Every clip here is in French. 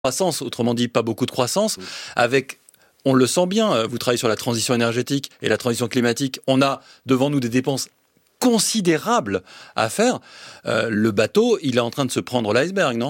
croissance, autrement dit pas beaucoup de croissance, avec, on le sent bien, vous travaillez sur la transition énergétique et la transition climatique, on a devant nous des dépenses considérables à faire. Le bateau, il est en train de se prendre l'iceberg, non ?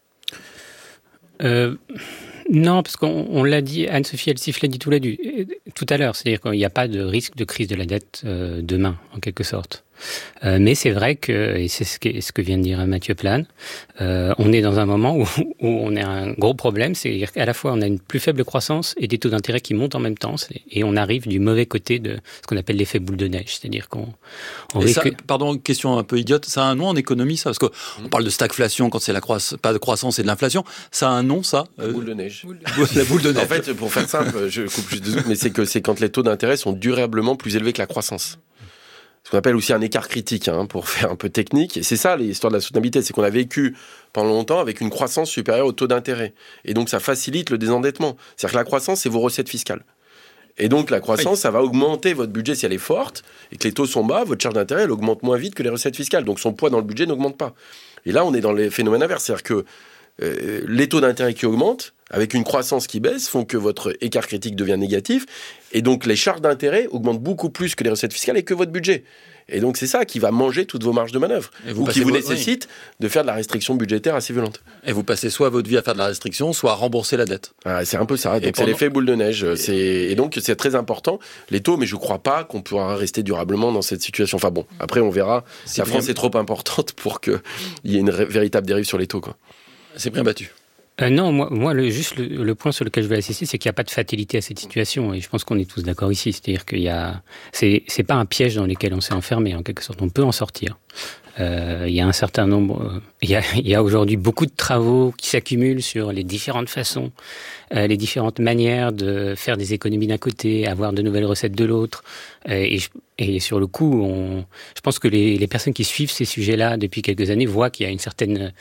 Non, parce qu'on l'a dit, Anne-Sophie Elsif l'a dit tout à l'heure, c'est-à-dire qu'il n'y a pas de risque de crise de la dette demain, en quelque sorte. Mais c'est vrai que, et c'est ce que vient de dire Mathieu Plane, on est dans un moment où on a un gros problème, c'est-à-dire qu'à la fois on a une plus faible croissance et des taux d'intérêt qui montent en même temps, et on arrive du mauvais côté de ce qu'on appelle l'effet boule de neige, c'est-à-dire pardon, question un peu idiote, ça a un nom en économie, ça, parce qu'on parle de stagflation quand c'est pas de croissance, c'est de l'inflation, ça a un nom, ça boule de neige. La boule de neige. En fait, pour faire simple, je coupe juste 2 secondes, mais c'est quand les taux d'intérêt sont durablement plus élevés que la croissance. Ce qu'on appelle aussi un écart critique, pour faire un peu technique. Et c'est ça l'histoire de la soutenabilité, c'est qu'on a vécu pendant longtemps avec une croissance supérieure au taux d'intérêt. Et donc ça facilite le désendettement. C'est-à-dire que la croissance, c'est vos recettes fiscales. Et donc la croissance, ça va augmenter votre budget si elle est forte, et que les taux sont bas, votre charge d'intérêt, elle augmente moins vite que les recettes fiscales. Donc son poids dans le budget n'augmente pas. Et là, on est dans les phénomènes inverses. C'est-à-dire que les taux d'intérêt qui augmentent, avec une croissance qui baisse, font que votre écart critique devient négatif. Et donc, les charges d'intérêt augmentent beaucoup plus que les recettes fiscales et que votre budget. Et donc, c'est ça qui va manger toutes vos marges de manœuvre. Ou qui vous nécessite de faire de la restriction budgétaire assez violente. Et vous passez soit votre vie à faire de la restriction, soit à rembourser la dette. C'est un peu ça. Donc, c'est l'effet boule de neige. Et donc, c'est très important. Les taux, mais je ne crois pas qu'on pourra rester durablement dans cette situation. Enfin bon, après, on verra. La France est trop importante pour qu'il y ait une véritable dérive sur les taux, quoi. C'est bien battu. Non, moi le point sur lequel je veux insister, c'est qu'il n'y a pas de fatalité à cette situation, et je pense qu'on est tous d'accord ici. C'est-à-dire c'est pas un piège dans lequel on s'est enfermé, en quelque sorte. On peut en sortir. Il y a un certain nombre, il y a aujourd'hui beaucoup de travaux qui s'accumulent sur les différentes façons, les différentes manières de faire des économies d'un côté, avoir de nouvelles recettes de l'autre. Et sur le coup, je pense que les personnes qui suivent ces sujets-là depuis quelques années voient qu'il y a une certaine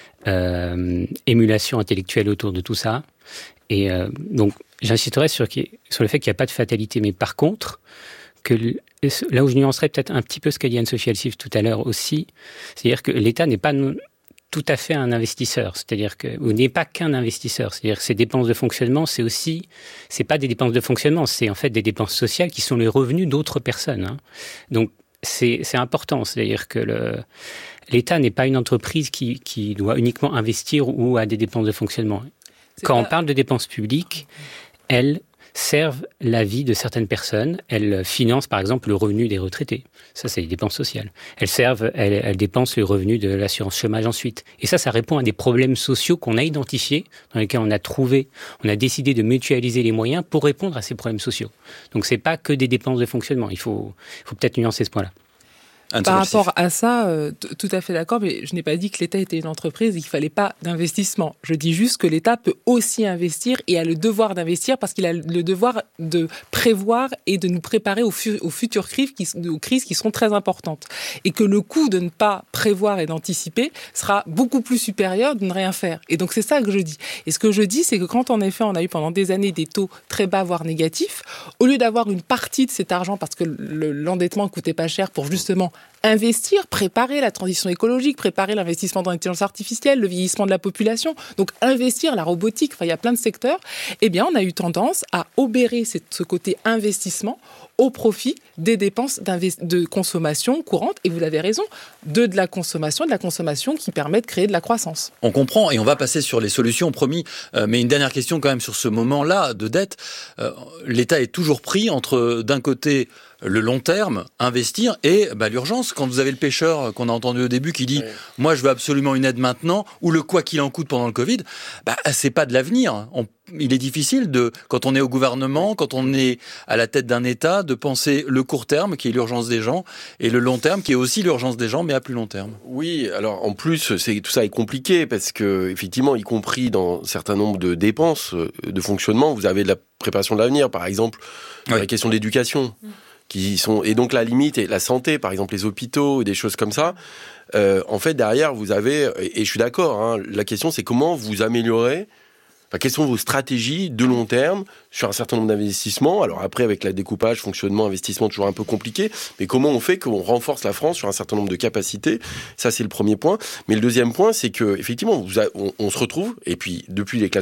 émulation intellectuelle autour de tout ça. Et donc, j'insisterai sur le fait qu'il n'y a pas de fatalité. Mais par contre, là où je nuancerais peut-être un petit peu ce qu'a dit Anne-Sophie Elsif tout à l'heure aussi, c'est-à-dire que l'État n'est pas tout à fait un investisseur. C'est-à-dire ou n'est pas qu'un investisseur. C'est-à-dire que ces dépenses de fonctionnement, c'est pas des dépenses de fonctionnement, c'est en fait des dépenses sociales qui sont les revenus d'autres personnes. Donc, c'est important. C'est-à-dire que l'État n'est pas une entreprise qui doit uniquement investir ou a des dépenses de fonctionnement. Quand on parle de dépenses publiques, elles servent la vie de certaines personnes. Elles financent, par exemple, le revenu des retraités. Ça, c'est des dépenses sociales. Elles dépensent le revenu de l'assurance chômage ensuite. Et ça répond à des problèmes sociaux qu'on a identifiés, dans lesquels on a décidé de mutualiser les moyens pour répondre à ces problèmes sociaux. Donc, c'est pas que des dépenses de fonctionnement. Il faut peut-être nuancer ce point-là. Par rapport à ça, tout à fait d'accord, mais je n'ai pas dit que l'État était une entreprise et qu'il ne fallait pas d'investissement. Je dis juste que l'État peut aussi investir et a le devoir d'investir parce qu'il a le devoir de prévoir et de nous préparer aux futures crises qui seront très importantes. Et que le coût de ne pas prévoir et d'anticiper sera beaucoup plus supérieur de ne rien faire. Et donc c'est ça que je dis. Et ce que je dis, c'est que quand en effet on a eu pendant des années des taux très bas, voire négatifs, au lieu d'avoir une partie de cet argent, parce que l'endettement ne coûtait pas cher pour justement investir, préparer la transition écologique, préparer l'investissement dans l'intelligence artificielle, le vieillissement de la population, donc investir, la robotique, il y a plein de secteurs, eh bien on a eu tendance à obérer ce côté investissement au profit des dépenses de consommation courante, et vous avez raison, de la consommation qui permet de créer de la croissance. On comprend, et on va passer sur les solutions, promis, mais une dernière question quand même sur ce moment-là de dette. L'État est toujours pris entre, d'un côté, le long terme, investir, et l'urgence. Quand vous avez le pêcheur qu'on a entendu au début qui dit « Moi, je veux absolument une aide maintenant », ou le « quoi qu'il en coûte » pendant le Covid, c'est pas de l'avenir. Il est difficile, quand on est au gouvernement, quand on est à la tête d'un État, de penser le court terme, qui est l'urgence des gens, et le long terme, qui est aussi l'urgence des gens, mais à plus long terme. Oui, alors en plus, tout ça est compliqué, parce que effectivement, y compris dans un certain nombre de dépenses de fonctionnement, vous avez de la préparation de l'avenir, par exemple, la question de l'éducation. Et donc la limite est la santé, par exemple les hôpitaux et des choses comme ça. En fait, derrière, vous avez, et je suis d'accord, la question c'est comment vous améliorez, quelles sont vos stratégies de long terme sur un certain nombre d'investissements? Alors après, avec la découpage, fonctionnement, investissement, toujours un peu compliqué, mais comment on fait qu'on renforce la France sur un certain nombre de capacités? Ça, c'est le premier point. Mais le deuxième point, c'est que effectivement, on se retrouve, et puis depuis l'éclat